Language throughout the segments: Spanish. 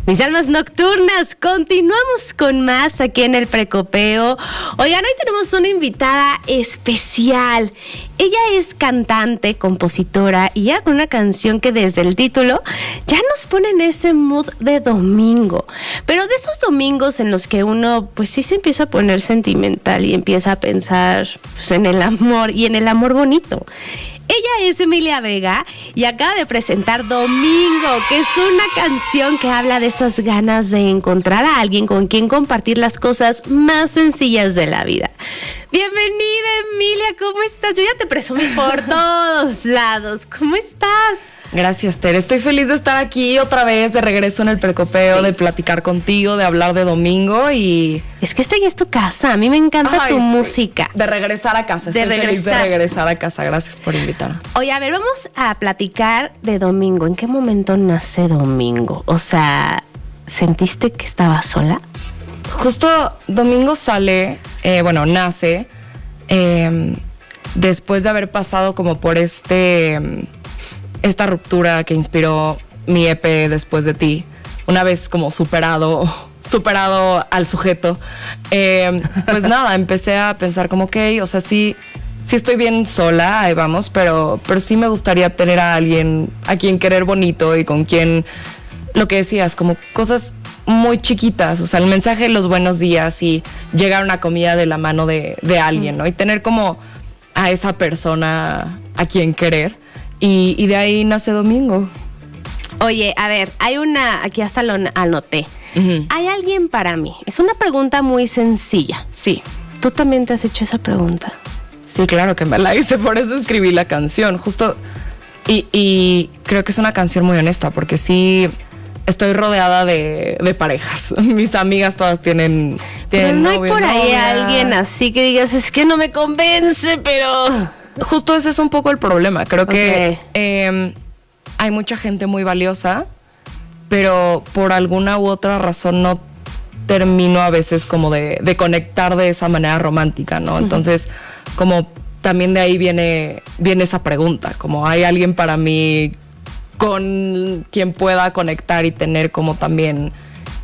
Mis almas nocturnas, continuamos con más aquí en el Precopeo. Oigan, hoy tenemos una invitada especial. Ella es cantante, compositora y ya con una canción que desde el título ya nos pone en ese mood de domingo. Pero de esos domingos en los que uno pues sí se empieza a poner sentimental y empieza a pensar pues, en el amor y en el amor bonito. Ella es Emilia Vega y acaba de presentar Domingo, que es una canción que habla de esas ganas de encontrar a alguien con quien compartir las cosas más sencillas de la vida. Bienvenida, Emilia, ¿cómo estás? Yo ya te presumí por todos lados. ¿Cómo estás? Gracias, Ter. Estoy feliz de estar aquí otra vez, de regreso en el Precopeo, sí, de platicar contigo, de hablar de Domingo y... Es que esta ya es tu casa, a mí me encanta tu música. De regresar a casa, estoy feliz de regresar a casa. Gracias por invitarme. Oye, a ver, vamos a platicar de Domingo. ¿En qué momento nace Domingo? O sea, ¿sentiste que estabas sola? Justo Domingo sale, nace después de haber pasado como por esta ruptura que inspiró mi EP Después de ti, una vez como superado al sujeto, pues nada, empecé a pensar como o sea, sí estoy bien sola, ahí vamos, pero sí me gustaría tener a alguien a quien querer bonito y con quien, lo que decías, como cosas muy chiquitas, o sea, el mensaje de los buenos días y llegar a una comida de la mano de alguien, ¿no? Y tener como a esa persona a quien querer. Y de ahí nace Domingo. Oye, a ver, hay una, aquí hasta lo anoté. Uh-huh. ¿Hay alguien para mí? Es una pregunta muy sencilla. Sí. ¿Tú también te has hecho esa pregunta? Sí, claro que me la hice, por eso escribí la canción. Justo, y creo que es una canción muy honesta, porque sí estoy rodeada de parejas. Mis amigas todas tienen pero no novio, hay por ahí novia. alguien así que digas, es que no me convence, pero... Justo ese es un poco el problema. Creo que hay mucha gente muy valiosa, pero por alguna u otra razón no termino a veces como de conectar de esa manera romántica, ¿no? Uh-huh. Entonces, como también de ahí viene esa pregunta, como hay alguien para mí con quien pueda conectar y tener como también,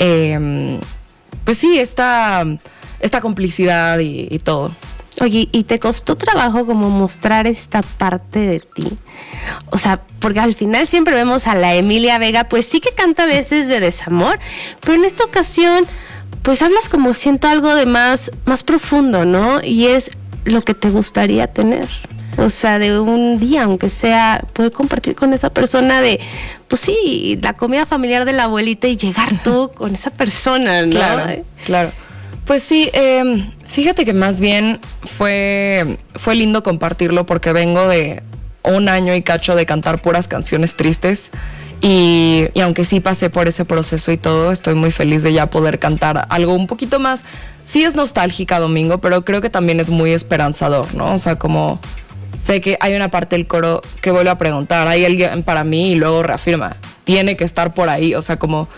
pues sí, esta complicidad y todo. Oye, ¿y te costó trabajo como mostrar esta parte de ti? O sea, porque al final siempre vemos a la Emilia Vega, pues sí que canta a veces de desamor, pero en esta ocasión, pues hablas como siento algo de más profundo, ¿no? Y es lo que te gustaría tener. O sea, de un día, aunque sea, poder compartir con esa persona de, pues sí, la comida familiar de la abuelita y llegar tú con esa persona, ¿no? Claro. Pues sí, fíjate que más bien fue lindo compartirlo porque vengo de un año y cacho de cantar puras canciones tristes y aunque sí pasé por ese proceso y todo, estoy muy feliz de ya poder cantar algo un poquito más. Sí es nostálgica Domingo, pero creo que también es muy esperanzador, ¿no? O sea, como sé que hay una parte del coro que vuelve a preguntar, ¿hay alguien para mí? Y luego reafirma, tiene que estar por ahí, o sea, como...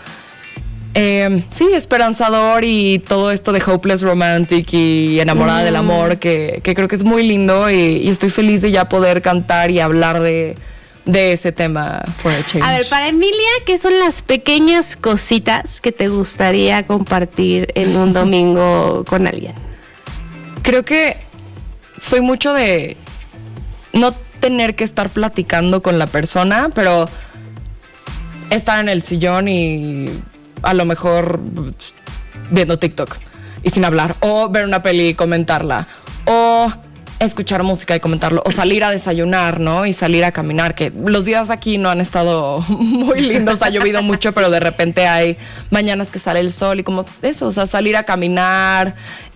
sí, esperanzador y todo esto de hopeless romantic y enamorada del amor que creo que es muy lindo y estoy feliz de ya poder cantar y hablar de ese tema for a change. A ver, para Emilia, ¿qué son las pequeñas cositas que te gustaría compartir en un domingo con alguien? Creo que soy mucho de no tener que estar platicando con la persona, pero estar en el sillón y a lo mejor viendo TikTok y sin hablar, o ver una peli y comentarla, o escuchar música y comentarlo, o salir a desayunar, ¿no? Y salir a caminar, que los días aquí no han estado muy lindos, ha llovido mucho, pero de repente hay mañanas que sale el sol y como eso, o sea, salir a caminar,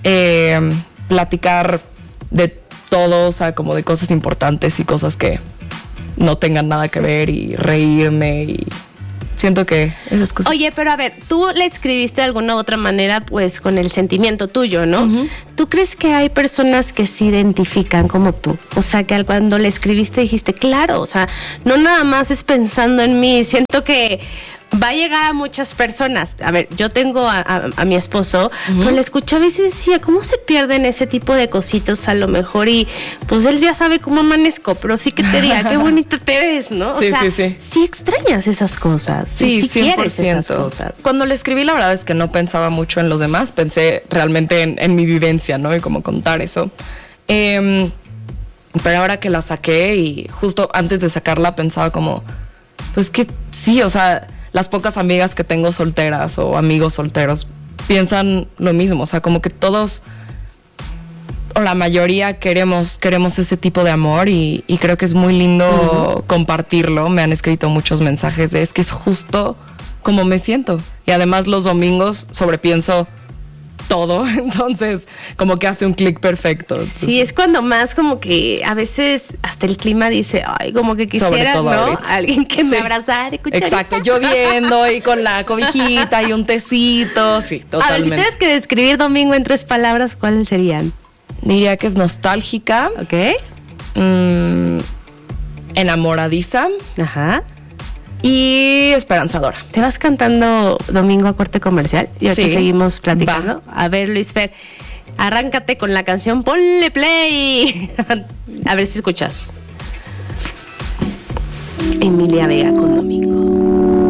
platicar de todo, o sea, como de cosas importantes y cosas que no tengan nada que ver y reírme y... Siento que esas cosas... Oye, pero a ver, tú le escribiste de alguna u otra manera, pues, con el sentimiento tuyo, ¿no? Uh-huh. ¿Tú crees que hay personas que se identifican como tú? O sea, que cuando le escribiste dijiste, claro, o sea, no nada más es pensando en mí. Siento que va a llegar a muchas personas. A ver, yo tengo a mi esposo, pero le escuchaba y se decía, ¿cómo se pierden ese tipo de cositas a lo mejor? Y pues él ya sabe cómo amanezco, pero sí que te diga, qué bonito te ves, ¿no? Sí, o sea, sí. sí extrañas esas cosas. Sí, sí 100%. quieres esas cosas. Cuando le escribí, la verdad es que no pensaba mucho en los demás, pensé realmente en mi vivencia, ¿no? Y cómo contar eso. Pero ahora que la saqué y justo antes de sacarla pensaba como, pues que sí, o sea, las pocas amigas que tengo solteras o amigos solteros piensan lo mismo, o sea, como que todos o la mayoría queremos ese tipo de amor y creo que es muy lindo compartirlo. Me han escrito muchos mensajes de es que es justo como me siento y además los domingos sobrepienso todo, entonces como que hace un clic perfecto. Entonces, sí, es cuando más como que a veces hasta el clima dice, ay, como que quisiera, ¿no? ahorita. Alguien que Sí. me abrazara, cucharita. Exacto, lloviendo y con la cobijita y un tecito, sí, A ver, si totalmente. tienes que describir domingo en 3 palabras, ¿cuáles serían? Diría que es nostálgica, ¿Ok? enamoradiza Ajá. y esperanzadora. ¿Te vas cantando domingo a corte comercial? Y ahorita Sí. seguimos platicando. Va. A ver, Luis Fer, arráncate con la canción, ponle play. A ver si escuchas. Emilia Vega con Domingo.